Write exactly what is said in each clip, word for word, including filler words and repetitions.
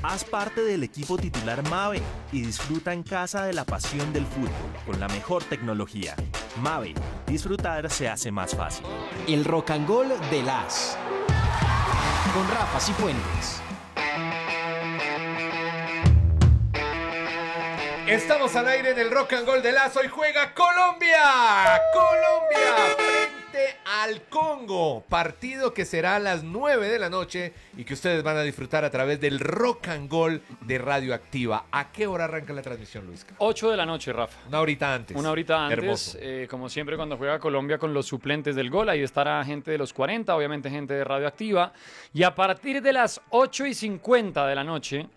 Haz parte del equipo titular Mave y disfruta en casa de la pasión del fútbol con la mejor tecnología. Mave, disfrutar se hace más fácil. El Rock and Roll de las con Rafa Cifuentes. Estamos al aire en el Rock and Roll de las. Hoy juega Colombia. Colombia frente al Congo. Partido que será a las nueve de la noche y que ustedes van a disfrutar a través del Rock and Roll de Radioactiva. ¿A qué hora arranca la transmisión, Luis? ocho de la noche, Rafa. Una horita antes. Una horita antes. Hermoso. Eh, como siempre cuando juega Colombia con los suplentes del gol. Ahí estará gente de los cuarenta, obviamente gente de Radioactiva. Y a partir de las ocho y cincuenta de la noche...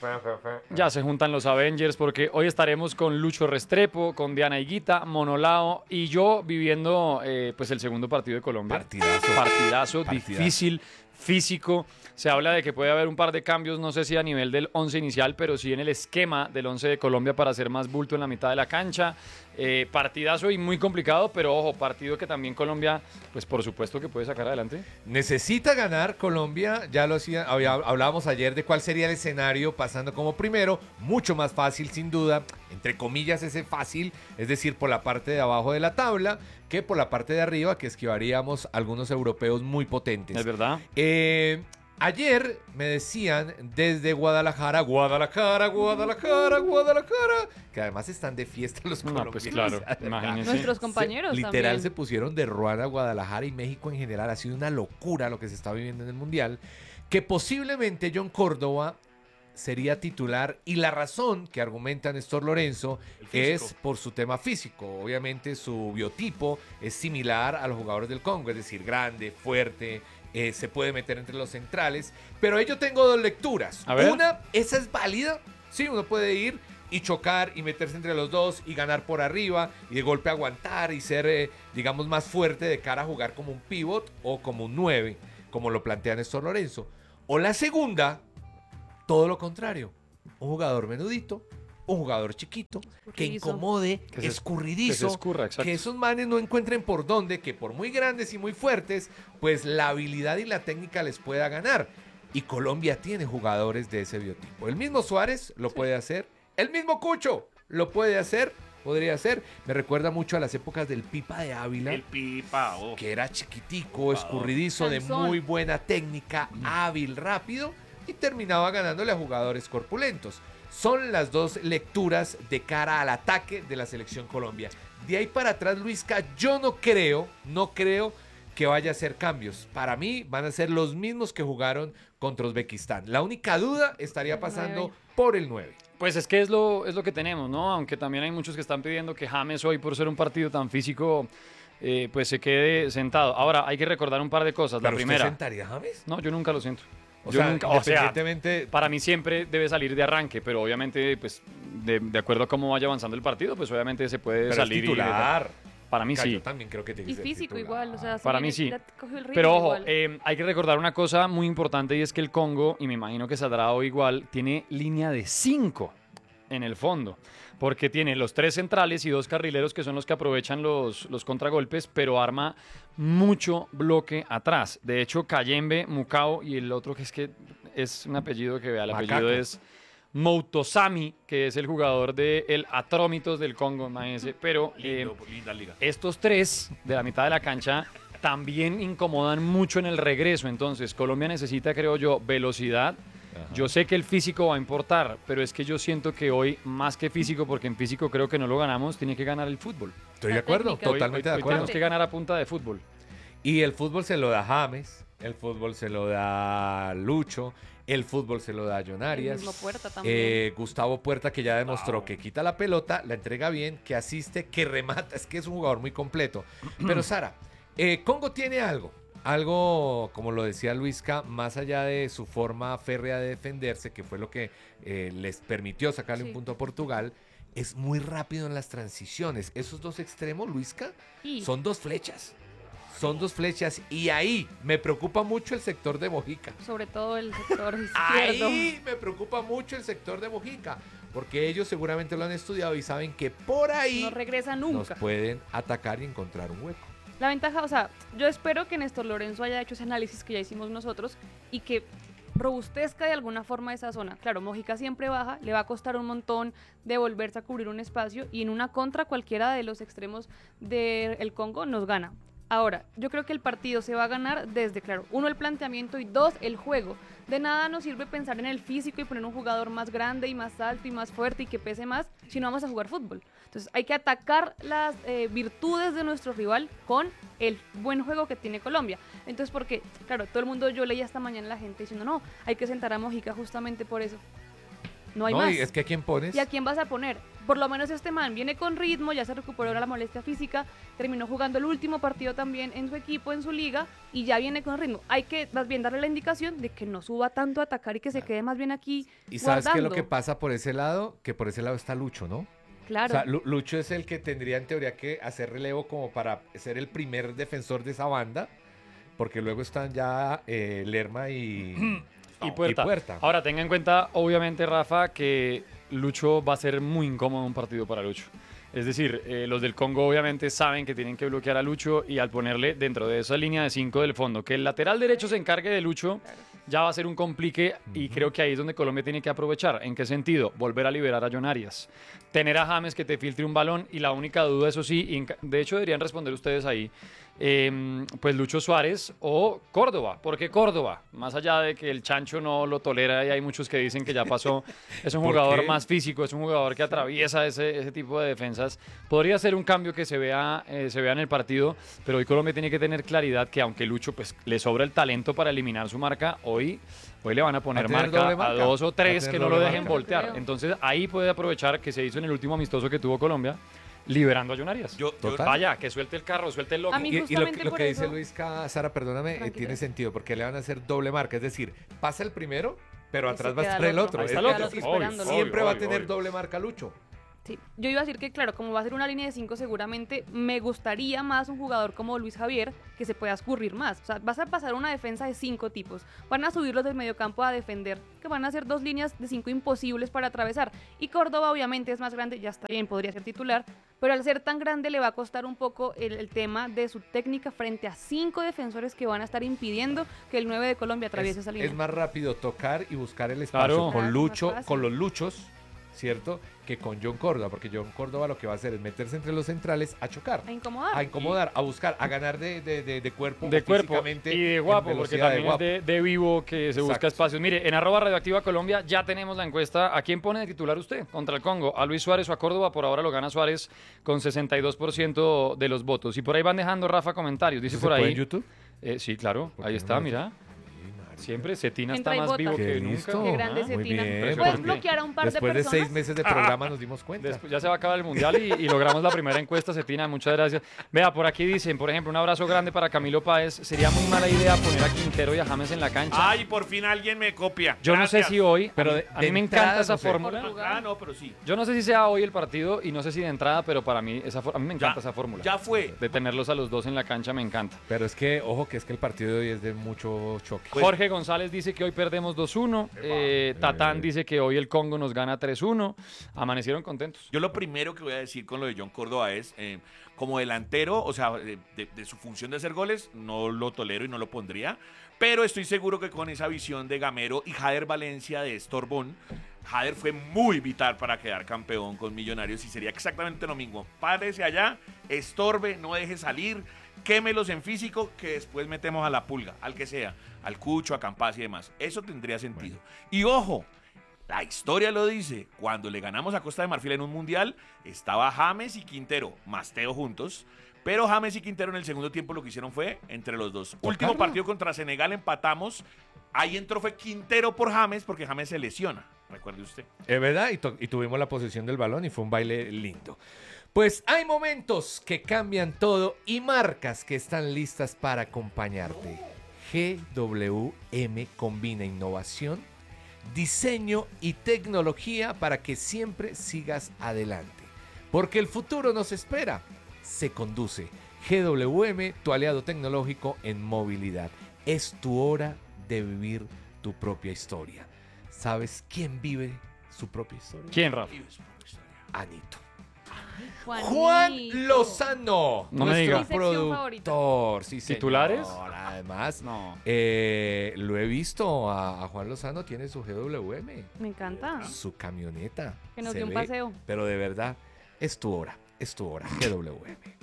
ya se juntan los Avengers porque hoy estaremos con Lucho Restrepo, con Diana Higuita, Monolao y yo viviendo eh, pues el segundo partido de Colombia. Partidazo. Partidazo, Partidazo. difícil, físico. Se habla de que puede haber un par de cambios, no sé si a nivel del once inicial, pero sí en el esquema del once de Colombia para hacer más bulto en la mitad de la cancha. Eh, partidazo y muy complicado, pero ojo, partido que también Colombia, pues por supuesto que puede sacar adelante. Necesita ganar Colombia, ya lo hacía, había- hablábamos ayer de cuál sería el escenario pasando como primero, mucho más fácil sin duda, entre comillas ese fácil, es decir, por la parte de abajo de la tabla, que por la parte de arriba, que esquivaríamos algunos europeos muy potentes. Es verdad. Eh, ayer me decían desde Guadalajara, Guadalajara, Guadalajara, Guadalajara, que además están de fiesta los No, colombianos. pues claro, imagínense. Nuestros compañeros Se- literal también. se pusieron de ruana Guadalajara y México en general. Ha sido una locura lo que se está viviendo en el Mundial. Que posiblemente John Córdoba sería titular y la razón que argumenta Néstor Lorenzo es por su tema físico. Obviamente su biotipo es similar a los jugadores del Congo, es decir, grande, fuerte, eh, se puede meter entre los centrales. Pero ahí yo tengo dos lecturas. A ver. Una, esa es válida. Sí, uno puede ir y chocar y meterse entre los dos y ganar por arriba y de golpe aguantar y ser, eh, digamos, más fuerte de cara a jugar como un pivot o como un nueve, como lo plantea Néstor Lorenzo. O la segunda, todo lo contrario, un jugador menudito, un jugador chiquito, que Escurridizo. incomode, Que se- escurridizo, que se escurra, exacto. que esos manes no encuentren por dónde, que por muy grandes y muy fuertes, pues la habilidad y la técnica les pueda ganar. Y Colombia tiene jugadores de ese biotipo. El mismo Suárez lo puede hacer, el mismo Cucho lo puede hacer, podría ser. Me recuerda mucho a las épocas del Pipa de Ávila. El pipa, oh. Que era chiquitico, escurridizo, de Sansón. muy buena técnica, hábil, rápido, y terminaba ganándole a jugadores corpulentos. Son las dos lecturas de cara al ataque de la selección Colombia. De ahí para atrás, Luisca, yo no creo, no creo que vaya a hacer cambios. Para mí van a ser los mismos que jugaron contra Uzbekistán. La única duda estaría El pasando nueve. por el nueve. Pues es que es lo, es lo que tenemos, ¿no? Aunque también hay muchos que están pidiendo que James hoy, por ser un partido tan físico, eh, pues se quede sentado. Ahora, hay que recordar un par de cosas. La ¿Pero usted primera, sentaría a James? no, yo nunca lo siento. O Yo sea, nunca, o sea, independientemente... para mí siempre debe salir de arranque, pero obviamente, pues, de, de acuerdo a cómo vaya avanzando el partido, pues obviamente se puede pero es salir y... titular. Para mí sí. Yo también creo que tiene que Y ser físico titular. igual, o sea, Para si mí le- sí. le cogió el ritmo Pero ojo, igual. eh, hay que recordar una cosa muy importante y es que el Congo, y me imagino que saldrá hoy igual, tiene línea de cinco en el fondo, porque tiene los tres centrales y dos carrileros que son los que aprovechan los, los contragolpes, pero arma mucho bloque atrás. De hecho, Kayembe, Mukao y el otro que es que es un apellido que vea, el Macaco. apellido es Moutosami, que es el jugador del Atrómitos del Congo, imagínense, pero... eh, Lindo, linda liga. estos tres de la mitad de la cancha también incomodan mucho en el regreso. Entonces, Colombia necesita, creo yo, velocidad. Yo sé que el físico va a importar, pero es que yo siento que hoy, más que físico, porque en físico creo que no lo ganamos, tiene que ganar el fútbol. Estoy de La acuerdo, técnica. Hoy- totalmente hoy- de hoy acuerdo. tenemos que ganar a punta de fútbol. Y el fútbol se lo da James, el fútbol se lo da Lucho, el fútbol se lo da John Arias. El mismo Puerta también. Eh, Gustavo Puerta, que ya demostró que quita la pelota, la entrega bien, que asiste, que remata. Es que es un jugador muy completo. Pero Sara, eh, Congo tiene algo. Algo, como lo decía Luisca, más allá de su forma férrea de defenderse, que fue lo que eh, les permitió sacarle Sí. un punto a Portugal, es muy rápido en las transiciones. Esos dos extremos, Luisca, Y- son dos flechas. Son dos flechas. Y ahí me preocupa mucho el sector de Mojica. Sobre todo el sector izquierdo. Ahí me preocupa mucho el sector de Mojica. Porque ellos seguramente lo han estudiado y saben que por ahí No regresa nos nunca. pueden atacar y encontrar un hueco. La ventaja, o sea, yo espero que Néstor Lorenzo haya hecho ese análisis que ya hicimos nosotros y que robustezca de alguna forma esa zona. Claro, Mojica siempre baja, le va a costar un montón de volverse a cubrir un espacio y en una contra cualquiera de los extremos del Congo nos gana. Ahora, yo creo que el partido se va a ganar desde, claro, uno, el planteamiento y dos, el juego. De nada nos sirve pensar en el físico y poner un jugador más grande y más alto y más fuerte y que pese más si no vamos a jugar fútbol. Entonces hay que atacar las eh, virtudes de nuestro rival con el buen juego que tiene Colombia. Entonces, porque, claro, todo el mundo, yo leía esta mañana la gente diciendo, no, hay que sentar a Mojica justamente por eso. No hay no, más. y es que ¿a quién pones? ¿Y a quién vas a poner? Por lo menos este man viene con ritmo, ya se recuperó de la molestia física, terminó jugando el último partido también en su equipo, en su liga, y ya viene con ritmo. Hay que más bien darle la indicación de que no suba tanto a atacar y que se quede más bien aquí ¿Y sabes qué es guardando. lo que pasa por ese lado? Que por ese lado está Lucho, ¿no? Claro. O sea, Lu- Lucho es el que tendría en teoría que hacer relevo como para ser el primer defensor de esa banda, porque luego están ya eh, Lerma y... Y Puerta. y Puerta. Ahora, tenga en cuenta, obviamente, Rafa, que Lucho va a ser muy incómodo un partido para Lucho. Es decir, eh, los del Congo obviamente saben que tienen que bloquear a Lucho y al ponerle dentro de esa línea de cinco del fondo, que el lateral derecho se encargue de Lucho, ya va a ser un complique y creo que ahí es donde Colombia tiene que aprovechar. ¿En qué sentido? Volver a liberar a John Arias. Tener a James que te filtre un balón y la única duda, eso sí, y en ca- de hecho deberían responder ustedes ahí, eh, pues Lucho Suárez o Córdoba. ¿Por qué Córdoba? Más allá de que el chancho no lo tolera y hay muchos que dicen que ya pasó, es un ¿Por jugador qué? más físico, es un jugador que atraviesa ese, ese tipo de defensas. Podría ser un cambio que se vea, eh, se vea en el partido, pero hoy Colombia tiene que tener claridad que aunque Lucho pues, le sobra el talento para eliminar su marca, hoy, hoy le van a poner ¿Va a tener marca, doble a marca? dos o ¿Va a tres tener que no lo doble dejen marca? voltear. Creo. Entonces ahí puede aprovechar que se hizo en el último amistoso que tuvo Colombia, liberando a John Arias. Yo, yo- Total. Vaya, que suelte el carro, suelte el loco. A mí Y, y lo, justamente que- lo por que dice eso- Luis Ca- Sara, perdóname, eh, Tranquilo. tiene sentido, porque le van a hacer doble marca, es decir, pasa el primero, pero Y atrás se va a queda estar el el otro. otro. Ahí Es está el decir, otro. Obvio, Obvio, siempre va a obvio, tener obvio. doble marca Lucho. Sí, yo iba a decir que, claro, como va a ser una línea de cinco, seguramente me gustaría más un jugador como Luis Javier que se pueda escurrir más. O sea, vas a pasar una defensa de cinco tipos. Van a subirlos del mediocampo a defender, que van a ser dos líneas de cinco imposibles para atravesar. Y Córdoba, obviamente, es más grande, ya está bien, podría ser titular, pero al ser tan grande le va a costar un poco el, el tema de su técnica frente a cinco defensores que van a estar impidiendo que el nueve de Colombia atraviese Es, esa línea. es más rápido tocar y buscar el espacio Claro. con Claro, Lucho, más fácil. con los Luchos, ¿cierto? Que con John Córdoba, porque John Córdoba lo que va a hacer es meterse entre los centrales a chocar, A incomodar. a incomodar, a buscar, a ganar de, de, de, de cuerpo, De cuerpo físicamente, y de en guapo, porque velocidad, también guapo. es de, de vivo que se busca Exacto. espacios. Mire, en arroba radioactiva Colombia ya tenemos la encuesta. ¿A quién pone de titular usted contra el Congo? ¿A Luis Suárez o a Córdoba? Por ahora lo gana Suárez con sesenta y dos por ciento de los votos. Y por ahí van dejando, Rafa, comentarios. Dice ¿Eso por se puede ahí. en YouTube? Eh, sí, claro, ¿Por qué ahí no está, me- mira. Sí, marica. Siempre Cetina Entra está y más vota. vivo Qué que listo. nunca. Qué grande Ah, Muy Cetina. bien, ¿Puedes porque bloquear a un par Después de de personas? seis meses de programa nos dimos cuenta. Después ya se va a acabar el mundial y, y logramos la primera encuesta, Cetina. Muchas gracias. Vea, por aquí dicen, por ejemplo, un abrazo grande para Camilo Páez. Sería muy mala idea poner a Quintero y a James en la cancha. Ay, por fin alguien me copia. Yo no sé Gracias. si hoy, Pero a mí, de- a mí de me entrada, encanta esa no sé. fórmula. Portugal. Ah, no, pero sí. Yo no sé si sea hoy el partido y no sé si de entrada, pero para mí esa for- a mí me encanta Ya- esa fórmula. Ya fue. De tenerlos a los dos en la cancha me encanta. Pero es que, ojo, que es que el partido de hoy es de mucho choque. Pues- Jorge González dice que hoy perdemos dos uno. Eh, Tatán dice que hoy el Congo nos gana tres uno. Amanecieron contentos. Yo lo primero que voy a decir con lo de John Córdoba es, eh, como delantero, o sea, de, de- de su función de hacer goles, no lo tolero y no lo pondría, pero estoy seguro que con esa visión de Gamero y Jader Valencia de Estorbón, Jader fue muy vital para quedar campeón con Millonarios y sería exactamente lo mismo. Párese allá, estorbe, no deje salir, quémelos en físico, que después metemos a la pulga, al que sea, al Cucho, a Campas y demás. Eso tendría sentido. Y ojo, la historia lo dice, cuando le ganamos a Costa de Marfil en un mundial, estaba James y Quintero, más Teo juntos, pero James y Quintero en el segundo tiempo lo que hicieron fue entre los dos. Último Tocarlo. partido contra Senegal empatamos, ahí entró fue Quintero por James porque James se lesiona, recuerde usted. Es verdad, y, to- y tuvimos la posesión del balón y fue un baile lindo. Pues hay momentos que cambian todo y marcas que están listas para acompañarte. G W M combina innovación, diseño y tecnología para que siempre sigas adelante. Porque el futuro nos espera, se conduce. G W M, tu aliado tecnológico en movilidad. Es tu hora de vivir tu propia historia. ¿Sabes quién vive su propia historia? ¿Quién, Rafa? Y es por historia. Anito. Juanito. Juan Lozano, No me nuestro diga. Mi sección favorita. productor. Sí, señor. ¿Titulares? Además, No. eh, lo he visto a, a Juan Lozano, tiene su G W M, Me encanta. su camioneta. Que nos se dé un ve, paseo. Pero de verdad, es tu hora, es tu hora, G W M.